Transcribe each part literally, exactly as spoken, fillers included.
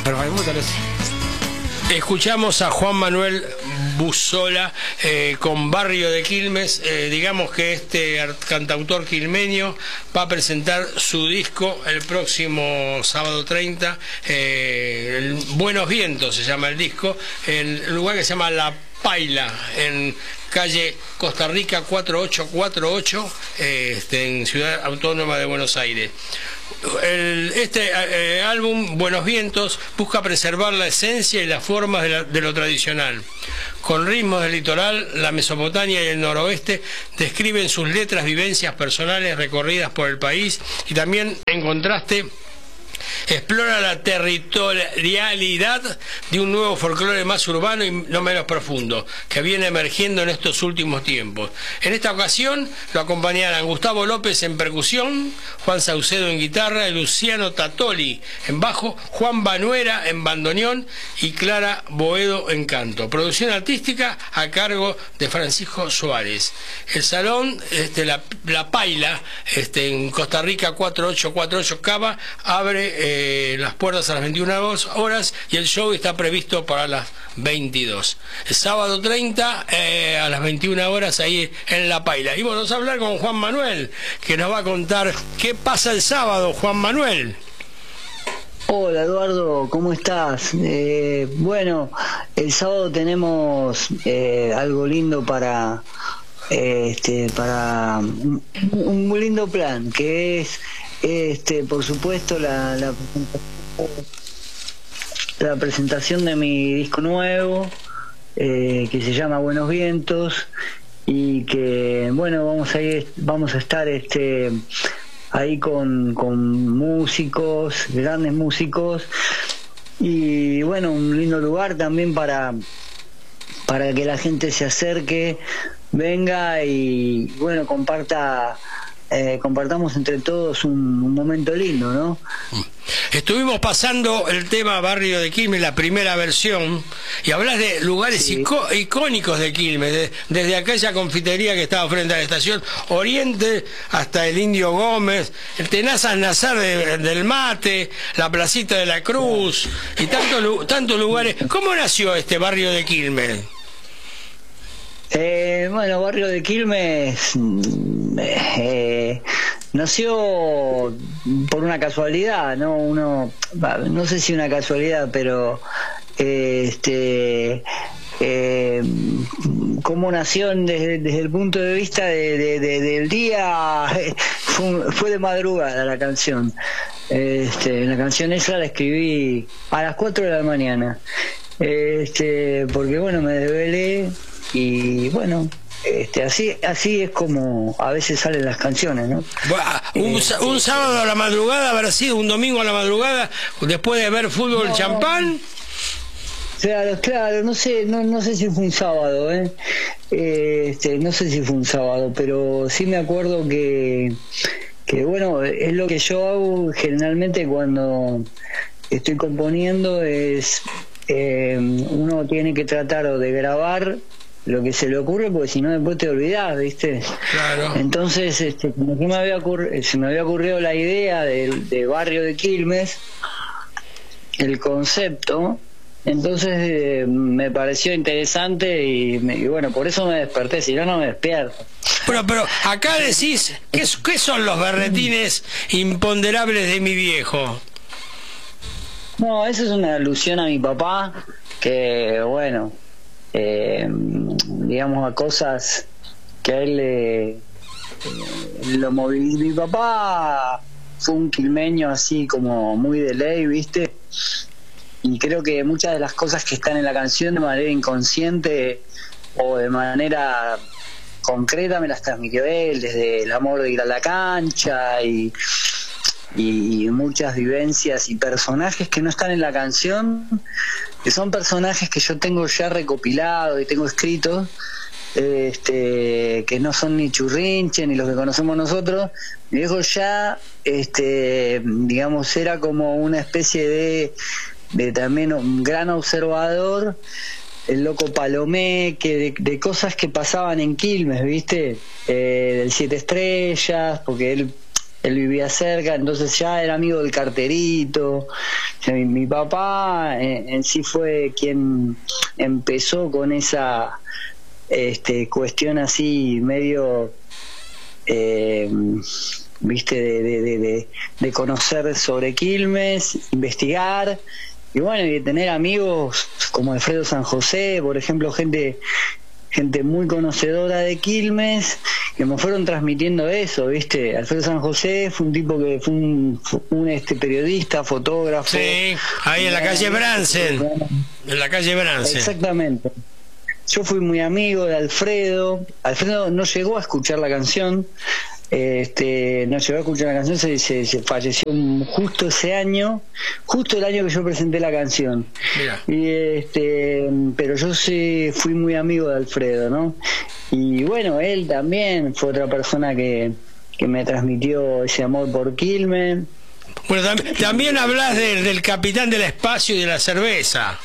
Escuchamos a Juan Manuel Bussola eh, con Barrio de Quilmes. Eh, digamos que este cantautor quilmeño va a presentar su disco el próximo sábado treinta. Eh, el Buenos Vientos se llama el disco, en un lugar que se llama La Paila, en calle Costa Rica cuatro ocho cuatro ocho, eh, este, en Ciudad Autónoma de Buenos Aires. El, este eh, álbum, Buenos Vientos, busca preservar la esencia y las formas de, la, de lo tradicional. Con ritmos del litoral, la Mesopotamia y el noroeste describen sus letras vivencias personales recorridas por el país, y también, en contraste, explora la territorialidad de un nuevo folclore más urbano y no menos profundo, que viene emergiendo en estos últimos tiempos. En esta ocasión lo acompañarán Gustavo López en percusión, Juan Saucedo en guitarra, Luciano Tatoli en bajo, Juan Banuera en bandoneón y Clara Boedo en canto. Producción artística a cargo de Francisco Suárez. El salón, este, la, la Paila, este, en Costa Rica cuatro ocho cuatro ocho Cava, abre Eh, las puertas a las veintiuna horas y el show está previsto para las veintidós. El sábado treinta eh, a las veintiuna horas ahí en La Paila. Y vamos a hablar con Juan Manuel, que nos va a contar qué pasa el sábado. Juan Manuel. Hola Eduardo, ¿cómo estás? Eh, bueno, el sábado tenemos eh, algo lindo para eh, este para un, un lindo plan, que es Este, por supuesto, la, la, la presentación de mi disco nuevo, eh, que se llama Buenos Vientos, y que, bueno, vamos a ir, vamos a estar este, ahí con, con músicos, grandes músicos, y bueno, un lindo lugar también para, para que la gente se acerque, venga y, bueno, comparta. Eh, compartamos entre todos un, un momento lindo, ¿no? Estuvimos pasando el tema Barrio de Quilmes, la primera versión, y hablas de lugares sí. icó icónicos de Quilmes, de, desde aquella confitería que estaba frente a la estación Oriente hasta el Indio Gómez, el Tenaz al Nazar de, del Mate, la Placita de la Cruz y tantos tantos lugares. ¿Cómo nació este Barrio de Quilmes? Eh, bueno, Barrio de Quilmes eh, nació por una casualidad, ¿no? Uno, no sé si una casualidad, pero eh, este eh, cómo nació desde, desde el punto de vista de, de, de, del día, fue, fue de madrugada la canción. Este, la canción esa la escribí a las cuatro de la mañana, este, porque bueno, me desvelé. Y bueno, este, así así es como a veces salen las canciones, ¿no? Un, un sábado a la madrugada, habrá sido un domingo a la madrugada, después de ver fútbol no, champán. Claro, claro, no sé, no, no sé si fue un sábado, ¿eh? Este, no sé si fue un sábado, pero sí me acuerdo que, que bueno, es lo que yo hago generalmente cuando estoy componiendo, es eh, uno tiene que tratar de grabar lo que se le ocurre, porque si no después te olvidás, ¿viste? Claro. Entonces, este, como que me había ocurrido, se me había ocurrido la idea de, de Barrio de Quilmes, el concepto, entonces eh, me pareció interesante y, me, y bueno, por eso me desperté, si no, no me despierto. Bueno, pero acá decís, ¿qué, qué son los berretines imponderables de mi viejo? No, eso es una alusión a mi papá, que bueno... Eh, digamos, a cosas que a él le eh, lo movilizó. Mi papá fue un quilmeño así como muy de ley, ¿viste? Y creo que muchas de las cosas que están en la canción de manera inconsciente o de manera concreta me las transmitió él, desde el amor de ir a la cancha y, y, y muchas vivencias y personajes que no están en la canción, que son personajes que yo tengo ya recopilados y tengo escritos, este, que no son ni Churrinche ni los que conocemos nosotros. Mi viejo ya, este, digamos, era como una especie de, de también un gran observador, el loco Palomeque, de, de cosas que pasaban en Quilmes, ¿viste? Eh, del Siete Estrellas, porque él él vivía cerca, entonces ya era amigo del carterito, sea, mi, mi papá en, en sí fue quien empezó con esa este, cuestión así medio, eh, viste, de, de, de, de, de conocer sobre Quilmes, investigar, y bueno, y de tener amigos como Alfredo San José, por ejemplo, gente gente muy conocedora de Quilmes, que me fueron transmitiendo eso, ¿viste? Alfredo San José fue un tipo que fue un, fue un este periodista, fotógrafo. Sí, ahí en la calle Bransen, en la calle Bransen. Exactamente. Yo fui muy amigo de Alfredo. Alfredo no llegó a escuchar la canción, este, no llegó a escuchar la canción, se, se, se falleció justo ese año, justo el año que yo presenté la canción. Mira. Y este, pero yo sí fui muy amigo de Alfredo, ¿no? Y bueno, él también fue otra persona que, que me transmitió ese amor por Quilmes. Bueno, tam también hablas de, del capitán del espacio y de la cerveza.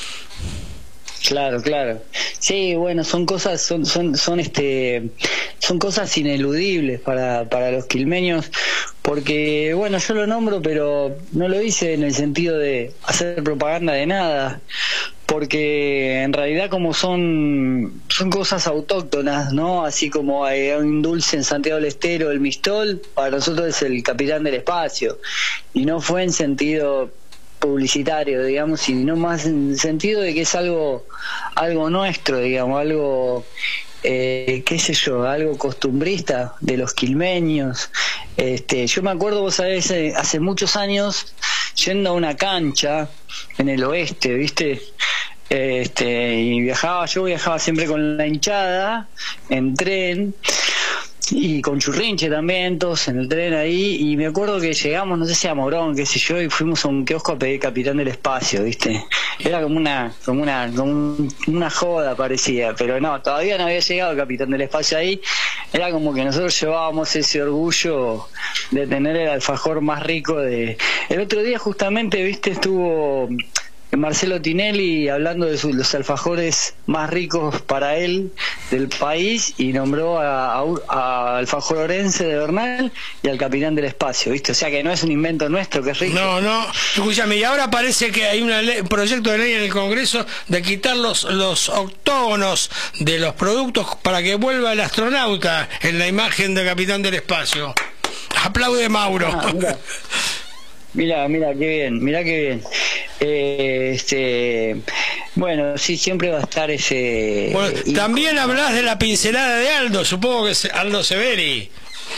Claro, claro. Sí, bueno, son cosas, son, son, son este, son cosas ineludibles para, para los quilmeños, porque bueno, yo lo nombro, pero no lo hice en el sentido de hacer propaganda de nada, porque en realidad como son, son cosas autóctonas, ¿no? Así como hay un dulce en Santiago del Estero, el Mistol, para nosotros es el capitán del espacio, y no fue en sentido publicitario, digamos, sino más en el sentido de que es algo algo nuestro, digamos, algo eh, qué sé yo, algo costumbrista de los quilmeños. Este, yo me acuerdo, vos sabés, hace muchos años yendo a una cancha en el oeste, ¿viste? Este, y viajaba, yo viajaba siempre con la hinchada en tren y con Churrinche también, todos en el tren ahí, y me acuerdo que llegamos, no sé si a Morón, qué sé yo, y fuimos a un kiosco a pedir Capitán del Espacio, ¿viste? Era como una como una como un, una joda parecía, pero no, todavía no había llegado el Capitán del Espacio ahí. Era como que nosotros llevábamos ese orgullo de tener el alfajor más rico de... El otro día justamente, ¿viste? Estuvo Marcelo Tinelli hablando de su, los alfajores más ricos para él del país, y nombró a, a, a Alfajor Orense de Bernal y al Capitán del Espacio, ¿viste? O sea que no es un invento nuestro, que es rico. No, no, escúchame, y ahora parece que hay una ley, un proyecto de ley en el Congreso de quitar los, los octógonos de los productos para que vuelva el astronauta en la imagen del Capitán del Espacio. Aplaude Mauro. Ah, mira. Mira, mira, qué bien, mira qué bien. Eh, este, bueno, sí, siempre va a estar ese... Bueno, y... también hablas de la pincelada de Aldo, supongo que es Aldo Severi.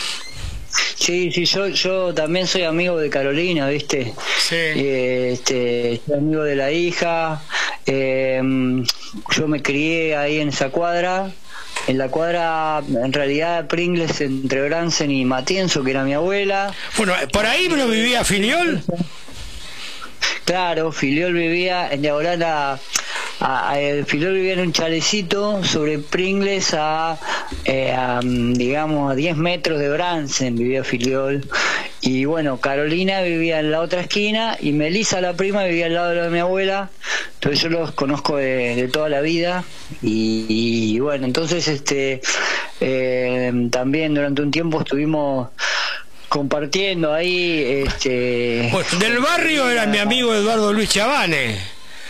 Sí, sí, yo yo también soy amigo de Carolina, ¿viste? Sí. Eh, este, soy amigo de la hija, eh, yo me crié ahí en esa cuadra, en la cuadra, en realidad, Pringles entre Bransen y Matienzo, que era mi abuela. Bueno, ¿por ahí no vivía Filiol? Claro, Filiol vivía en diagonal a, a, a el Filiol vivía en un chalecito sobre Pringles a, eh, a digamos a diez metros de Bransen vivía Filiol, y bueno, Carolina vivía en la otra esquina y Melissa, la prima, vivía al lado de mi abuela. Entonces yo los conozco de, de toda la vida, y, y bueno, entonces este eh, también durante un tiempo estuvimos compartiendo ahí, este... Pues del barrio era mi amigo Eduardo Luis Chavane.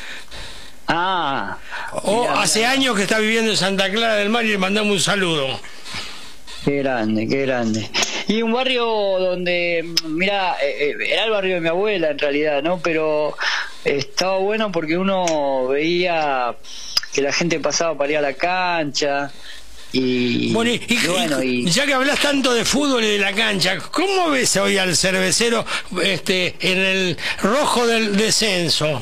Ah. O mirá, hace mirá. años que está viviendo en Santa Clara del Mar y le mandamos un saludo. Qué grande, qué grande. Y un barrio donde, mira, eh, era el barrio de mi abuela en realidad, ¿no? Pero estaba bueno porque uno veía que la gente pasaba para ir a la cancha. Y bueno, y, y, bueno, y, y ya que hablas tanto de fútbol y de la cancha, ¿cómo ves hoy al Cervecero este, en el rojo del descenso?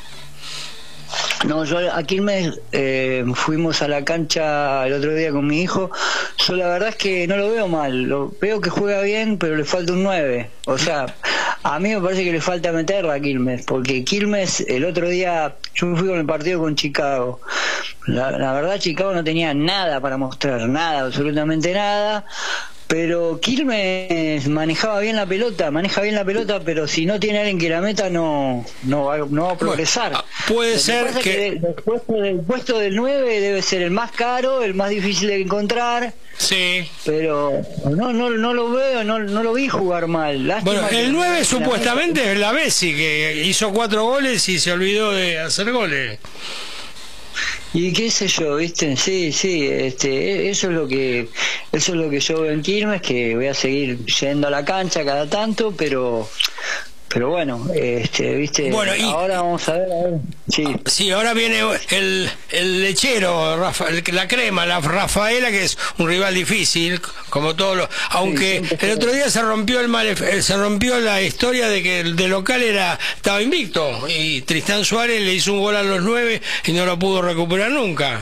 no, yo a Quilmes eh, fuimos a la cancha el otro día con mi hijo. Yo la verdad es que no lo veo mal, lo veo que juega bien, pero le falta un nueve. O sea, a mí me parece que le falta meterla a Quilmes, porque Quilmes el otro día, yo me fui con el partido con Chicago. La, la verdad, Chicago no tenía nada para mostrar, nada, absolutamente nada. pero Quilmes manejaba bien la pelota, maneja bien la pelota, pero si no tiene alguien que la meta no no va, no va a progresar. Bueno, puede Lo ser que, que, que el, puesto del, puesto del nueve debe ser el más caro, el más difícil de encontrar. sí. Pero no no no lo veo, no no lo vi jugar mal. Lástima Bueno, que el nueve la supuestamente es la Bessi, que hizo cuatro goles y se olvidó de hacer goles. Y qué sé yo, viste, sí, sí, este, eso es lo que, eso es lo que yo veo en Quilmes, que voy a seguir yendo a la cancha cada tanto, pero, pero bueno, este, viste, Bueno, y, ahora vamos a ver, a ver, sí. Sí, ahora viene el, el lechero, Rafa, el- la crema, la Rafaela, que es un rival difícil, como todos los, aunque Sí, el otro día se rompió el malef- eh, se rompió la historia de que el de local era estaba invicto y Tristán Suárez le hizo un gol a los nueve y no lo pudo recuperar nunca.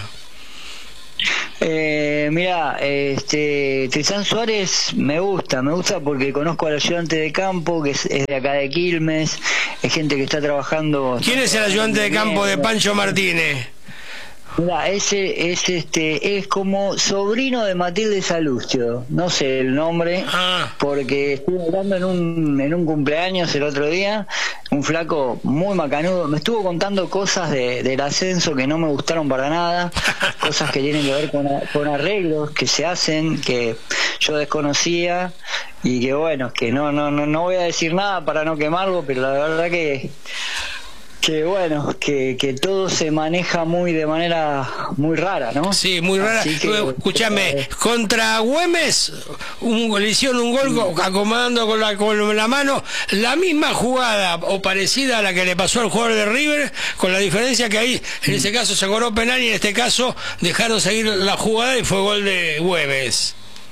Eh, mira, este, Tristán Suárez me gusta, me gusta porque conozco al ayudante de campo, que es, es de acá de Quilmes, es gente que está trabajando. ¿Quién es el ayudante de campo de Pancho Martínez? Mira, ese es este es como sobrino de Matilde Salustio, no sé el nombre, Ah. porque estuve hablando en un en un cumpleaños el otro día, un flaco muy macanudo, me estuvo contando cosas de, del ascenso que no me gustaron para nada, cosas que tienen que ver con, con arreglos que se hacen, que yo desconocía y que bueno, que no no no no voy a decir nada para no quemarlo, pero la verdad que que bueno, que, que todo se maneja muy de manera muy rara, ¿no? Sí, muy rara. Así que, Escúchame, contra Güemes un, le hicieron un gol co- acomodando con la, con la mano la misma jugada o parecida a la que le pasó al jugador de River, con la diferencia que ahí en ese caso se cobró penal y en este caso dejaron seguir la jugada y fue gol de Güemes.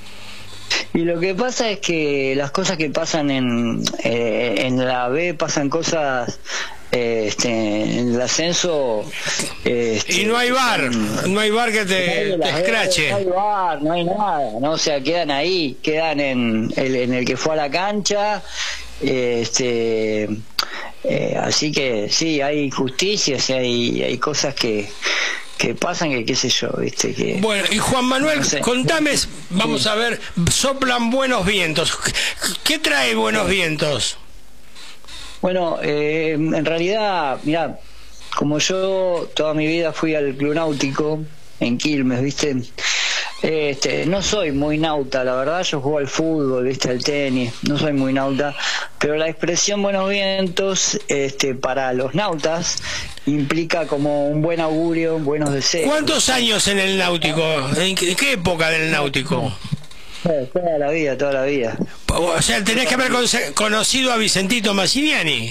Y lo que pasa es que las cosas que pasan en, eh, en la B pasan cosas eh, este, en el ascenso. eh, Este, Y no hay bar, no hay bar que te, te escrache. No hay bar, no hay nada, ¿no? O sea, quedan ahí, quedan en el, en el que fue a la cancha. eh, Este. Eh, así que sí, hay injusticias y hay, hay cosas que que pasan que qué sé yo, viste que Bueno, y Juan Manuel, no sé. contame, vamos a ver, soplan buenos vientos. ¿Qué trae buenos vientos? Bueno, eh, en realidad, mirá, como yo toda mi vida fui al Club Náutico en Quilmes, viste, este, no soy muy nauta, la verdad, yo juego al fútbol, viste, al tenis, no soy muy nauta, pero la expresión buenos vientos, este, para los nautas implica como un buen augurio, buenos deseos. ¿Cuántos años en el náutico? ¿En qué, en qué época del náutico? Eh, Toda la vida, toda la vida. O sea, tenés que haber conce- conocido a Vicentito Massiniani.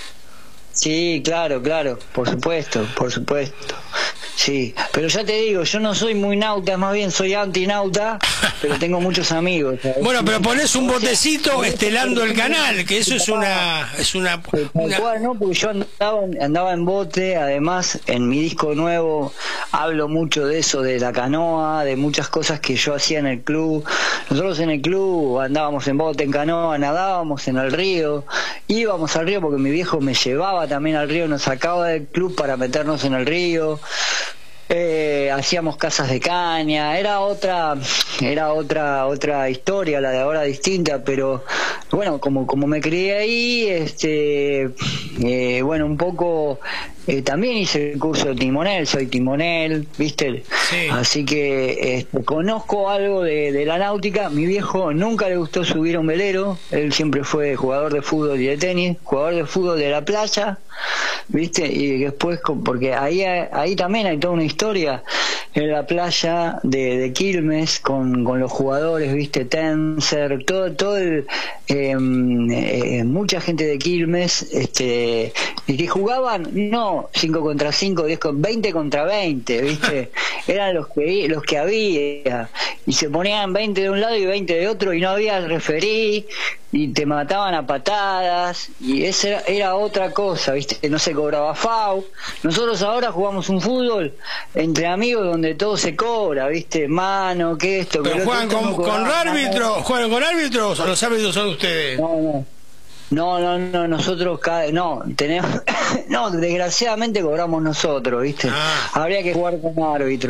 Sí, claro, claro, por supuesto, por supuesto. Sí, pero ya te digo, yo no soy muy nauta, más bien soy antinauta, pero tengo muchos amigos. ¿sabes? Bueno, pero ponés un botecito estelando el canal, que eso es una... es una, Tal una- cual, ¿no? Porque yo andaba, andaba en bote, además en mi disco nuevo hablo mucho de eso, de la canoa, de muchas cosas que yo hacía en el club. Nosotros en el club andábamos en bote, en canoa, nadábamos en el río, íbamos al río porque mi viejo me llevaba también al río, nos sacaba del club para meternos en el río. Eh, hacíamos casas de caña, era otra, era otra, otra historia, la de ahora distinta, pero bueno, como, como me crié ahí, este, eh, bueno, un poco, eh, también hice el curso de timonel, soy timonel, viste, Sí. así que este, conozco algo de, de la náutica. Mi viejo nunca le gustó subir a un velero, él siempre fue jugador de fútbol y de tenis, jugador de fútbol de la playa, viste, y después, porque ahí, ahí también hay toda una historia en la playa de, de Quilmes con, con los jugadores, viste, Tenser, todo, todo el, eh, eh, mucha gente de Quilmes, este, y que jugaban no cinco contra cinco, diez con veinte contra veinte, viste, eran los que los que había, y se ponían veinte de un lado y veinte de otro y no había referí y te mataban a patadas, y esa era, era otra cosa, viste, no se cobraba FAU. Nosotros ahora jugamos un fútbol entre amigos donde todo se cobra, viste, mano, que esto, que Pero lo juegan otro, con, no con cobraba nada. árbitros, juegan con árbitros o los árbitros son ustedes. No, no. No, no, no, nosotros cada, no, tenemos, no, desgraciadamente cobramos nosotros, ¿viste? Ah. Habría que jugar con árbitro.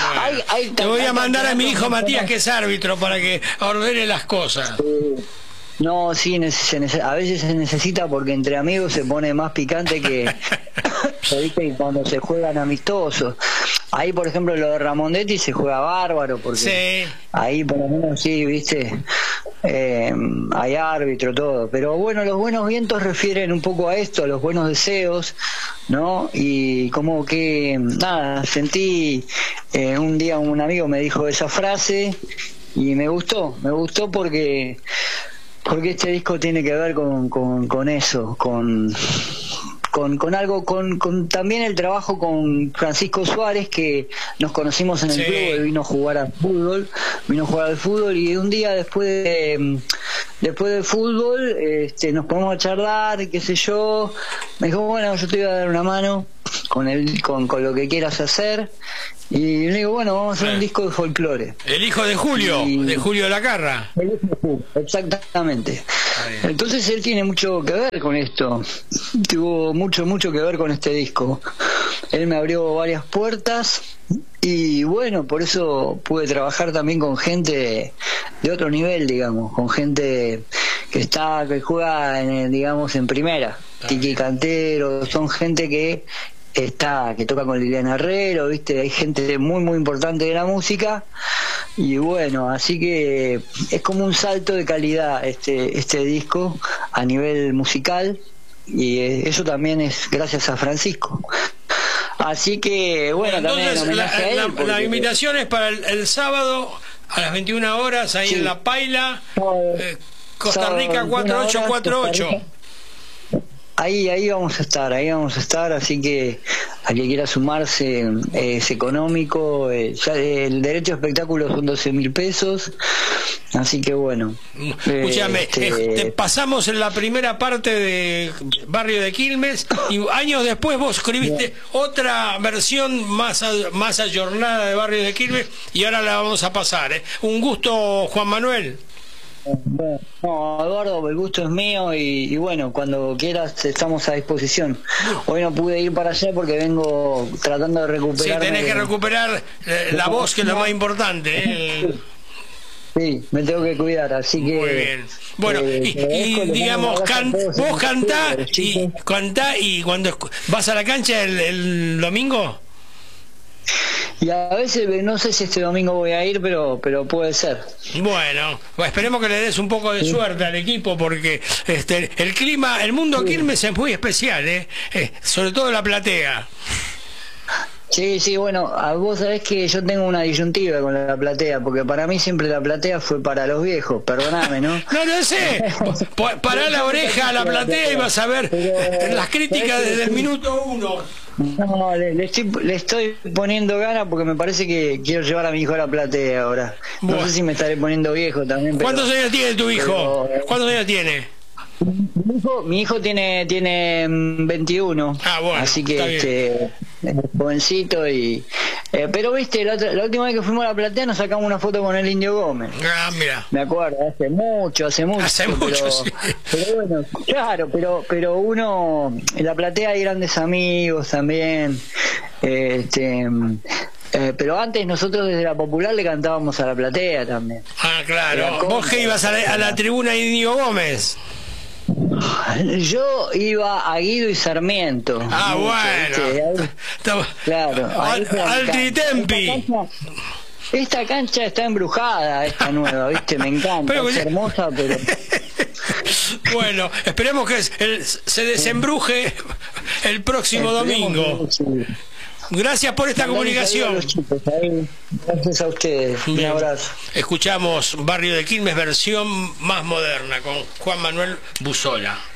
hay, hay, te voy a mandar a mi hijo Matías, personas... que es árbitro, para que ordene las cosas. Sí. No, sí, se nece- a veces se necesita porque entre amigos se pone más picante que, ¿viste? Cuando se juegan amistosos. Ahí, por ejemplo, lo de Ramondetti se juega bárbaro porque Sí. ahí por lo menos sí, viste, eh, hay árbitro, todo. Pero bueno, los buenos vientos refieren un poco a esto, a los buenos deseos, ¿no? Y como que, nada, sentí, eh, un día un amigo me dijo esa frase y me gustó, me gustó porque... porque este disco tiene que ver con, con, con eso, con, con, con algo, con, con también el trabajo con Francisco Suárez, que nos conocimos en el Sí. club, él vino a jugar al fútbol, vino a jugar al fútbol y un día después de, después del fútbol este, nos ponemos a charlar, qué sé yo, me dijo, bueno, yo te voy a dar una mano con, el, con, con lo que quieras hacer. Y le digo, bueno, vamos a hacer un disco de folclore. El hijo de Julio, Y- de Julio de la Carra. Exactamente. Entonces él tiene mucho que ver con esto. Tuvo mucho, mucho que ver con este disco. Él me abrió varias puertas y bueno, por eso pude trabajar también con gente de otro nivel, digamos, con gente que está, que juega en, digamos, en primera. Tiki Cantero, son gente que está, que toca con Liliana Herrero, viste, hay gente muy muy importante de la música y bueno, así que es como un salto de calidad este este disco a nivel musical y eh, eso también es gracias a Francisco. Así que bueno, Entonces, también la, homenaje a él la- porque- la invitación es para el, el sábado a las veintiuna horas, ahí Sí. en La Paila, Sábado- eh, Costa sábado, Rica veintiuna cuatro ocho horas, cuatro ocho. Costa Rica. Ahí, ahí vamos a estar, ahí vamos a estar, así que a que quiera sumarse eh, es económico, eh, ya el derecho a espectáculo son doce mil pesos, así que bueno. Escúchame, eh, este, eh, te pasamos en la primera parte de Barrio de Quilmes y años después vos escribiste otra versión más a- más ayornada de Barrio de Quilmes y ahora la vamos a pasar. ¿eh? Un gusto, Juan Manuel. No, Eduardo, el gusto es mío y, y bueno, cuando quieras estamos a disposición. Hoy no pude ir para allá porque vengo tratando de Sí, recuperar. tenés que recuperar eh, la voz, que es lo más importante. ¿eh? Sí, me tengo que cuidar, así que... Muy bien. Bueno, eh, y, te agradezco, y le mando un digamos, abrazo a can- todos en vos el cantá estudio, y, chicos. cantá y cuando escu- vas a la cancha el, el domingo. Y a veces no sé si este domingo voy a ir, pero pero puede ser. Bueno, pues esperemos que le des un poco de suerte al equipo porque este el clima, el mundo Quilmes es muy especial, ¿eh? Eh, sobre todo la platea. Sí, sí, bueno, a vos sabés que yo tengo una disyuntiva con la platea, porque para mí siempre la platea fue para los viejos, perdóname, ¿no? No, no sé. Pa- Pará la oreja a la platea y vas a ver eh, las críticas desde el minuto uno. No, le, le estoy, le estoy poniendo ganas porque me parece que quiero llevar a mi hijo a la platea ahora. No Bueno. sé si me estaré poniendo viejo también. Pero, ¿Cuántos años tiene tu hijo? pero- ¿Cuántos años tiene? Mi hijo, mi hijo tiene tiene mm, veintiuno, Ah, bueno, así que está bien. este es jovencito y eh, pero viste la, otra- la última vez que fuimos a la platea nos sacamos una foto con el Indio Gómez. Ah, mira. Me acuerdo, hace mucho, hace mucho. Hace mucho, pero, sí. pero bueno, claro, pero pero uno, en la platea hay grandes amigos también. eh, Este, eh, pero antes nosotros desde la Popular le cantábamos a la platea también. Ah, Era claro. como- ¿Vos que ibas a la, a la tribuna Índigo Gómez? Yo iba a Guido y Sarmiento. Ah, mucho, bueno. ¿viste? Ahí- Estaba- Claro. ahí Al- fue acá. Altitempi. Esta cancha- Esta cancha está embrujada, esta nueva, ¿viste? Me encanta, Pero- es hermosa, pero... Bueno, esperemos que es- el- se desembruje el próximo domingo. Sí. Gracias por esta Mandale un saludo a comunicación. los chicos, ahí. Gracias a ustedes. Un Bien. abrazo. Escuchamos Barrio de Quilmes versión más moderna con Juan Manuel Bussola.